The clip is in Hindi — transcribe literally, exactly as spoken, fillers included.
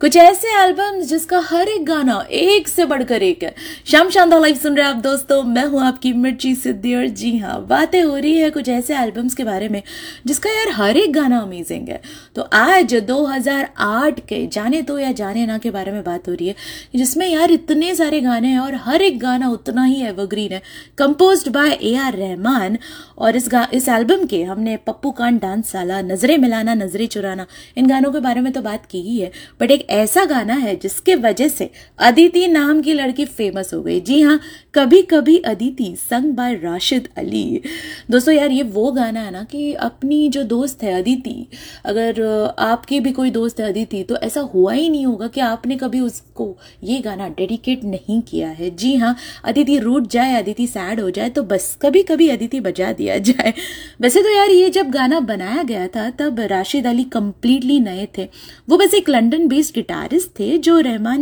कुछ ऐसे एल्बम्स जिसका हर एक गाना एक से बढ़कर एक है। शाम शानदार लाइव सुन रहे हैं आप दोस्तों, मैं हूं आपकी मिर्ची सिद्धि और जी हाँ, बातें हो रही है कुछ ऐसे एल्बम्स के बारे में जिसका यार हर एक गाना अमेजिंग है। तो आज दो हज़ार आठ के जाने तो या जाने ना के बारे में बात हो रही है, जिसमें यार इतने सारे गाने हैं और हर एक गाना उतना ही एवरग्रीन है। Composed bye A R Rahman. और इस गा इस एल्बम के हमने पप्पू कांड डांस साला, नजरें मिलाना, नजरें चुराना, इन गानों के बारे में तो बात की ही है, बट एक ऐसा गाना है जिसके वजह से अदिति नाम की लड़की फेमस हो गई। जी हाँ, कभी कभी अदिति, संग बाय राशिद अली। दोस्तों यार, ये वो गाना है ना कि अपनी जो दोस्त है अदिति, अगर आपकी भी कोई दोस्त है अदिति, तो ऐसा हुआ ही नहीं होगा कि आपने कभी उसको ये गाना डेडिकेट नहीं किया है। जी हाँ, अदिति रूठ जाए, अदिति सैड हो जाए, तो बस कभी कभी अदिति बजा दिया जाए। वैसे तो यार ये जब गाना बनाया गया था तब राशिद अली कंप्लीटली नए थे। वो बस एक लंदन बेस्ड गिटारिस्ट थे जो रहमान